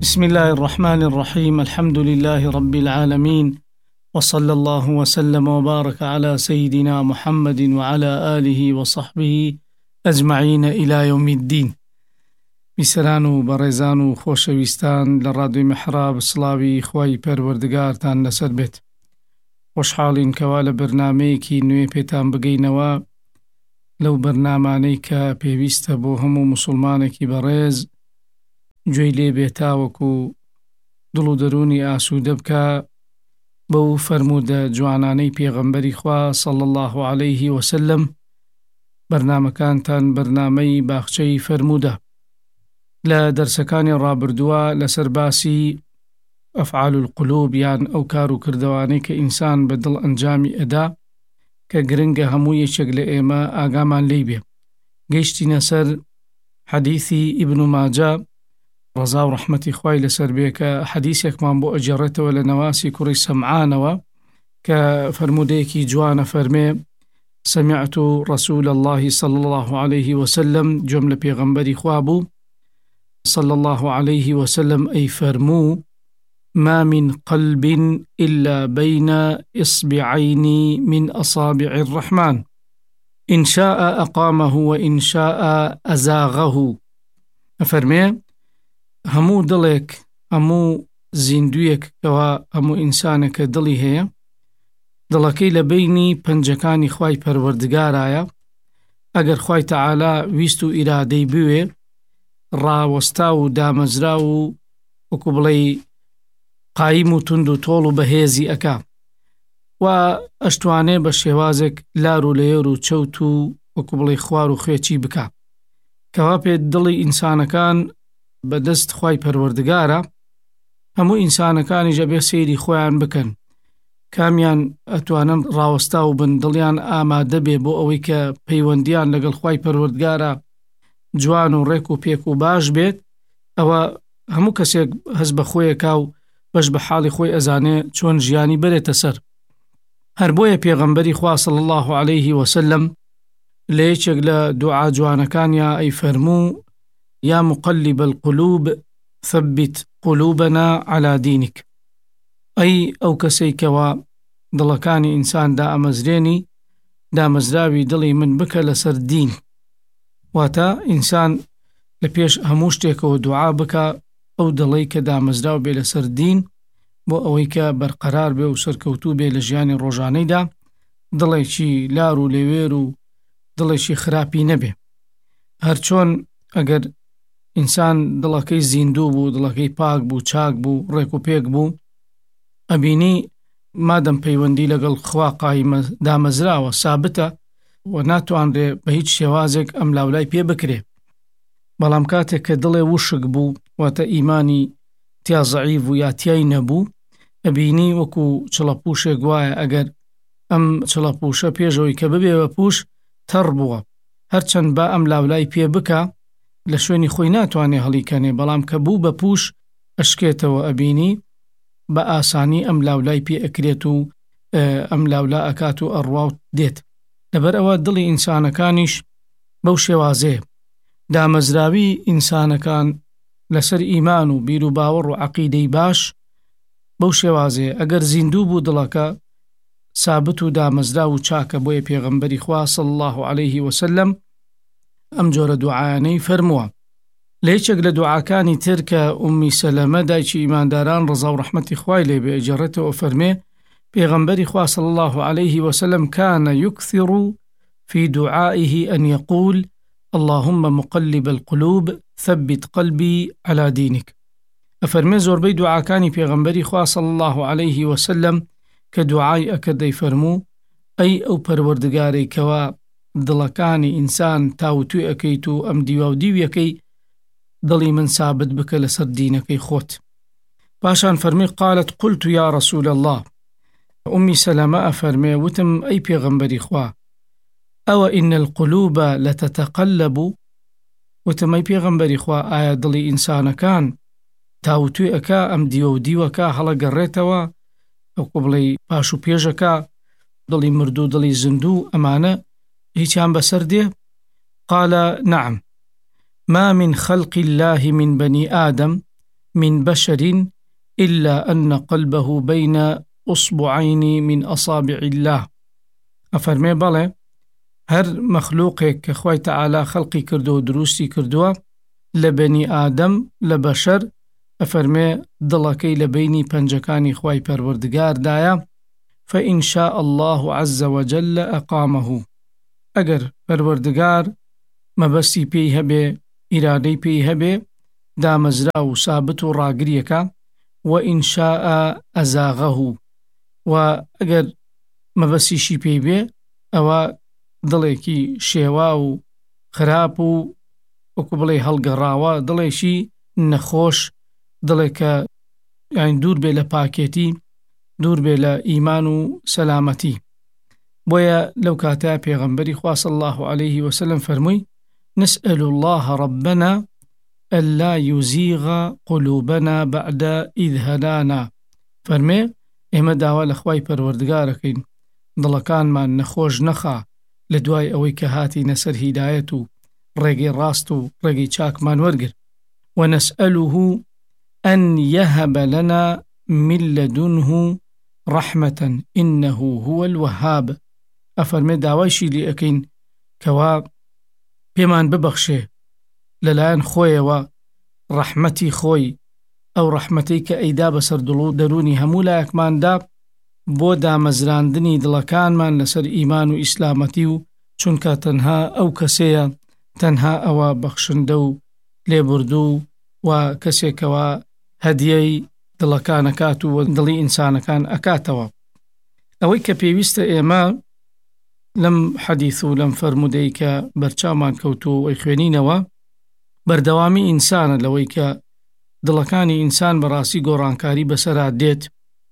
بسم الله الرحمن الرحيم. الحمد لله رب العالمين، وصلى الله وسلم وبارك على سيدنا محمد وعلى آله وصحبه أجمعين إلى يوم الدين. بسران و بەڕێزان و خۆشەویستان لە ڕادیۆی محراب، سڵاوی خوای پەروەردگارتان لەسەر بێت. خۆشحاڵین کەوا لە بەرنامەیەکی نوێ پێتان بگەینەوە لەو بەرنامانەی کە پێویستە بۆ هەموو موسڵمانێکی بەڕێز گوێی لێ بێتاوەکو دڵ و دەرونی ئاسوودە بکە بەو فەرموودە جوانانەی پێغەمبەری خوا صلی الله عليه وسلم. بەرنامەکانتان بەرنامەی باخچەی فەرموودە. لە دەرسەکانی ڕابردووە لەسەر باسی ئەفعال القلوب، یان ئەو کار و کردەوانەی کە ئینسان بە دڵ ئەنجامی ئەدا کە گرنگە هەموو یەکێک لە ئێمە ئاگامان لێی بێ. گەیشتینە سەر حەدیثی ئیبن ماجە ڕەزا و ڕەحمەتی خوای لەسەر بێ کە حەدیثێکمان بۆ ئەجێڕێتەوە لە نەواسی کوڕی سەمعانەوە کە فەرموودەیەکی جوانە فەرمێ: سمعت رسول الله صلى الله عليه وسلم، جملة لە پێغەمبەری خوا بوو صلى الله عليه وسلم أي فرمو: ما من قلب إلا بين إصبعين من أصابع الرحمن إن شاء أقامه وإن شاء أزاغه. أفرمي همو دلك همو زیندویەک کەوا هەموو ئینسانێکە دڵی هەیە، دڵەکەی لە بینی پەنجەکانی خوای پەروەردگارایە. ئەگەر خوای تەعالا ویست و ئیرادەی بوێ، ڕاوەستا و دامەزرا و وەکو بڵێ قایم و تند و تۆڵ و بەهێزی ئەکا و ئەشتوانێ بە شێوازێک لار و لێر و چەوت و وەکو بڵێ خوار و خوێچی بکا، کەوا پێ دڵی ئینسانەکان بەدەست خوای پەروەردگارە. هەموو ئینسانەکانی جەبێ سەیری خۆیان بکەن، کامیان ئەتوانن ڕاوەستا و بن، دڵیان ئامادە بێ بۆ ئەوەی کە پەیوەندیان لەگەڵ خوای پەروەردگارە جوان و ڕێک و پێک و باش بێت. ئەوە هەموو کەسێک هەست بە خۆیەکا و بەش بە حاڵی خۆی ئەزانێ چۆن ژیانی بەرێتە سەر. هەر بۆیە پێغەمبەری خوا صلی الله عليه وسلم لە یەکێک لە دوعا جوانەکانیا ئەی فەرموو: یا مقلب القلوب ثبت قلوبنا على دينك. ئەی ئەو کەسەی کەوا دڵەکانی ئینسان دامەزراوی دڵی من بکە لەسەر دین. واتە ئینسان لە پێش هەموو شتێکەوە دوعا بکە ئەو دڵی کە دامەزراو بێ لەسەر دین، بۆ ئەوەی کە بەرقەرار بێ و سەرکەوتوو بێ لە ژیانی ڕۆژانەیدا، دڵێکی لار و لێوێر و دڵێکی خراپی نەبێ. هەرچۆن ئەگەر ئینسان دڵەکەی زیندوو بوو، دڵەکەی پاک بوو، چاک بوو، ڕێک و پێک بوو، ئەبینی مادەم پەیوەندی لەگەڵ خوا قایمە دامەزراوە سابتە و ناتوانرێ بە هیچ شێوازێک ئەم لاولای پێ بکرێ. بەڵام کاتێک کە دڵێ وشک بوو، واتە ئیمانی تیا زەعیف و یا تیای نەبوو، ئەبینی وەکو چڵەپوشێک وایە ئەگەر ئەم چڵەپوشە پێشەوەی کە ببێ بە پوش تەڕ بووە، هەرچەند با ئەم لاولای پێ بکە لە شوێنی خۆی ناتوانێ هەڵیکەنێ، بەڵام کە بوو بە پوش ئەشکێتەوە، ئەبینی بە ئاسانی ئەم لاولای پێ ئەکرێت و ئەم لاولا ئەکات و ئەڕواوت دێت. لەبەر ئەوە دڵی ئینسانەکانیش بەو شێوازەیە. دامەزراوی ئینسانەکان لەسەر ئیمان و بیر و باوەڕ و عەقیدەی باش بەو شێوازەیە. ئەگەر زیندوو بوو دڵەکە سابت و دامەزرا و چاکە، بۆیە پێغەمبەری خوا صلی الله عليه وسلم ئەم جۆرە دوعایانەی فەرمووە. لە یەکێک لە دوعاکانی تر کە ئومی سەلەمە دایکی ئیمانداران ڕەزا و ڕەحمەتی خوای لێ بێ ئەجێڕێتەوە، فەرمێ پێغەمبەری خوا صلی الله عليه وسلم كان يكثر في دعائه أن يقول: اللهم مقلب القلوب ثبت قلبي على دينك. ئەفەرمێ زۆربەی دوعاکانی پێغەمبەری خوا صلی الله عليه وسلم کە دوعای ئەکردەی فەرموو: ئەی ئەو پەروەردگارەی کەوا دڵەکانی ئینسان تاوتوی ئەەکەیت و ئەم دیوا و دیویەکەی، دڵی من سابت بکە لەسەر دینەکەی خۆت. پاشان فەرمی: قالت قلت يا رسول الله. ئومی سەلەمە ئەفەرمێ وتم ئەی پێغەمبەری خوا، ئەوە ئین القلوب لتتقلب. وتم ئەی پێغەمبەری خوا، ئایا دڵی ئینسانەکان تاوتوی ئەکا، ئەم دیوە و دیوەکە هەڵەگەڕێتەوە، ئەوکو بڵێ پاش و پێشەکە، دڵی مردوو دڵی زیندوو ئەمانە هیچیان بەسەر دێ؟ قال نعم، ما من خلق الله من بني آدم من بشر إلا أن قلبه بين أصبعين من أصابع الله. أفرمي بله هر مخلوقك كخوي تعالى خلقي كردو دروستي كردو لبني آدم لبشر أفرمي دلكي لبيني پنجكاني خواي پروردگار دايا فإن شاء الله عز وجل أقامه. أجر پروردگار مبستی پێی هەبێ ئیرادەی پێی هەبێ دامەزرا و سابت و ڕاگریەکە و ئینشاء ئەزاغەه و ئەگەر مەبەستیشی پێی بێ ئەوە دڵێکی شێوا و خراپ و وەکو بڵێ هەڵگەڕاوە دڵێکی نەخۆش دڵێکە یان دوور بێ لە پاکێتی دوور بێ لە ئیمان و سەلامەتی. بۆیە لەو کاتە پێغەمبەری خوا صلی الله عليه وسلم فەرمووی نسأل الله ربنا ألا يزيغ قلوبنا بعد إذ هدانا. فەرمێ ئێمە داوا لە خوای پەروەردگارەکەین دڵەکانمان نەخۆش نەخا لە دوای ئەوەی کە هاتینە سەر هیدایەت و ڕێگەی ڕاست و ڕێگەی چاکمان وەرگر. ونسأله أن يهب لنا من لدنه رحمة إنه هو الوهاب. أفرمي داوایشی لێ ئەکەین کەوا پێمان ببەخشێ لەلایەن خۆیەوە ڕەحمەتی خۆی ئەو ڕەحمەتەی کە ئەیدا بەسەر دڵ و دەرونی هەموو لایەکماندا بۆ دامەزراندنی دڵەکانمان لەسەر ئیمان و ئیسلامەتی و چونکە تەنها ئەو کەسەیە تەنها ئەوە بەخشندە و لێبوردوو و کەسێکەوە هەدیەی دڵەکانەکات و دڵی ئینسانەکان ئەکاتەوە. ئەوەی کە پێویستە ئێمە لەم حەدیث و لەم فەرمودەی کە بەرچاومان کەوتووە و خوێنینەوە بەردەوامی ئینسانە لەوەی کە دڵەکانی ئینسان بەڕاستی گۆڕانکاری بەسەرا دێت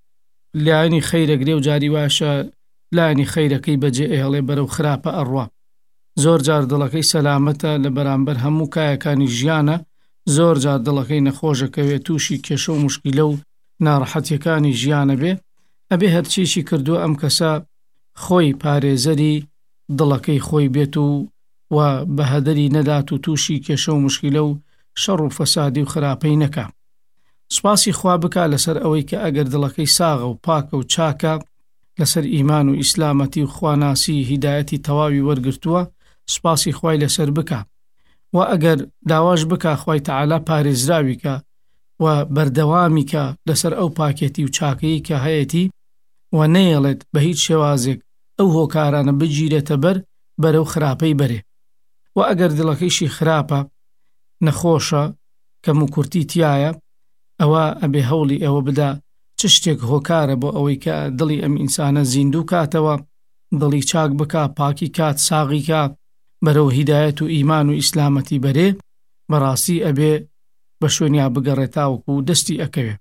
لایەنی خەیرەگرێ و جاری واشە لایەنی خەیرەکەی بەجێ ئێڵێ بەرەو خراپە ئەڕوا. زۆر جار دڵەکەی سەلامەتە لە بەرامبەر هەموو کایەکانی ژیانە، زۆر جار دڵەکەی نەخۆشەکەوێ تووشی کێشە و مشکیلە و ناڕەحەتیەکانی ژیانە بێ ئەبێ هەرچیشی کردووە ئەم کەسە خۆی پارێزەری دڵەکەی خۆی بێت و بەهەدەری نەدات و تووشی کێشە و مشکیلە و شەڕ و فەسادی و خراپەی نەکا. سوپاسی خوا بکا لەسەر ئەوەی کە ئەگەر دڵەکەی ساغە و پاکە و چاکە لەسەر ئیمان و ئیسلامەتی و خواناسی هیدایەتی تەواوی وەرگرتووە سوپاسی خوای لەسەر بکا و ئەگەر داواش بکا خوای تەعالا پارێزراوی کە و بەردەوامی کە لەسەر ئەو پاکێتی و چاکەیی کە هەیەی و نەیەڵێت بە هیچ شێوازێک ئەو هۆکارانە بگیرێتە بەرەو خراپەی بەرێ. و ئەگەر دڵەکەیشی خراپە نەخۆشە کەم و کورتی تایە ئەوە ئەبێ هەوڵی ئەوە بدا چ شتێک هۆکارە بۆ ئەوەی کە دڵی ئەم ئینسانە زیندوو کاتەوە دڵی چاک بکا پاکی کات ساغی کا بەرەو هیدایەت و ئیمان و ئیسلامەتی بەرێ بەڕاستی ئەبێ بە شوێنیا بگەڕێتاوەکو و دەستی ئەکەوێ.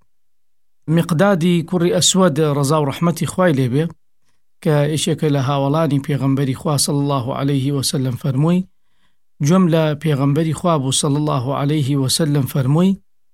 مقدادی کوڕی ئەسوەد ڕەزا و ڕەحمەتی خوای لێبێ کە یەکێکە لە هاوڵانی پێغەمبەری خوا صلی الله عليه وسلم فەرمووی گوێم لە پێغەمبەری خوا بوو صلی الله عليه وسلم فەرمووی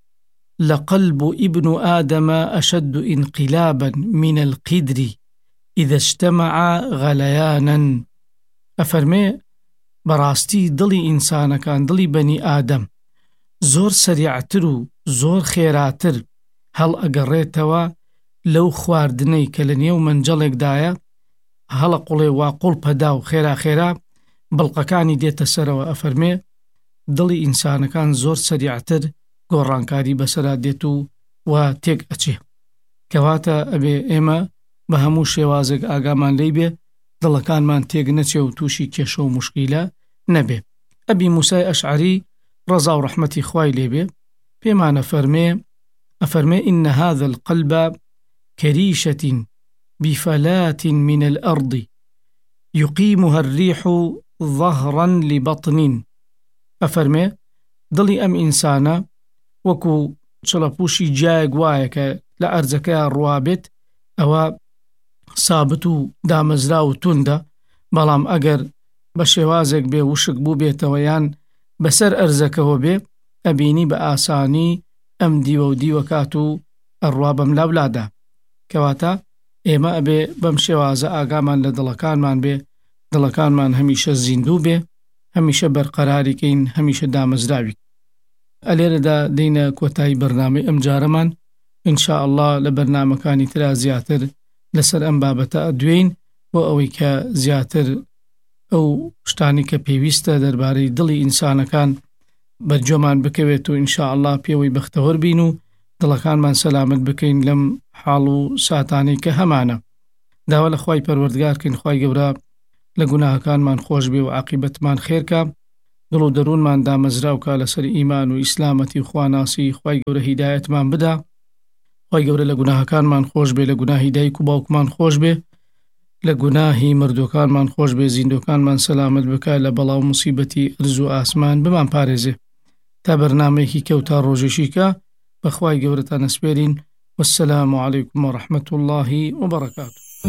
لقلب ابن آدم أشد انقلابا من القدر إذا اجتمع غليانا. أفرمي براستي دلي إنسان كان دلي بني آدم زور سريعتر زور خيراتر هل أقريتوا لو خواردني كلني ومن جلق دايا هل قولي وقول بداو خيرا بلقكاني ديت سروا. أفرمي دلي إنسان كان زور سريعتر گۆڕانکاری بەسەرا دێت و تێک ئەچێ کەواتە ئەبێ ئێمە بە هەموو شێوازێک ئاگامان لێی بێ دڵەکانمان تێک نەچێ و تووشی کێشە و مشکیلە نەبێ. ئەبی موسای ئەشعری ڕەزا و ڕەحمەتی خوای لێبێ پێمانە ئەفەرمێ إن هذا القلب كريشة بفلات من الأرض يقيمها الريح ظهرا لبطن. ئەفەرمێ دڵی ئەم ئینسانە وەکو چڵەپوشی جایەک وایە کە لە ئەرزەکەیان ڕوابێت ئەوە سابت و دامەزرا و توندە، بەڵام ئەگەر بە شێوازێک بێ وشک بوو بێتەوە یان بەسەر ئەرزەکەەوە بێ ئەبینی بە ئاسانی ئەم دیوە و دیوەکات و ئەڕوا بەم لاولادا. کەواتە ئێمە ئەبێ بەم شێوازە ئاگامان لە دڵەکانمان بێ دڵەکانمان هەمیشە زیندوو بێ هەمیشە بەرقەراریکەین هەمیشە دامەزراوی. ئەلێرەدا دێنە کۆتایی بەرنامەی ئەم جارەمان ئینشاء الله لە بەرنامەکانی ترا زیاتر لەسەر ئەم بابەتە ئەدوێین بۆ ئەوەی کە زیاتر ئەو شتانی کە پێویستە دەربارەی دڵی ئینسانەکان بەرجۆمان بکەوێت و ئینشاء الله پێوەی بەختەوەر بین و دڵەکانمان سەلامت بکەین لەم حاڵ و ساتانەی کە هەمانە. داوا لە خوای پەروەردگارکەین خوای گەورە لە گوناهەکانمان خۆش بێ و عاقبەتمان خێرکە، دڵ و دەروونمان دامەزراوکە لەسەر ئیمان و ئیسلامەتی و خواناسی، خوای گەورە هیدایەتمان بدا، خوای گەورە لە گوناهەکانمان خۆش بێ، لە گوناهی دایک و باوکمان خۆش بێ، لە گوناهی مردوەکانمان خۆش بێ، زیندوەکانمان سەلامت بکە، لە بەڵاو موسیبەتی ئەرز و ئاسمان بمان پارێزێ. تا بەرنامەیەکی کەوتا ڕۆژێشیکە بەخوای گەورەتان ئەسپێرین. والسلام عليكم ورحمة الله وبركاته.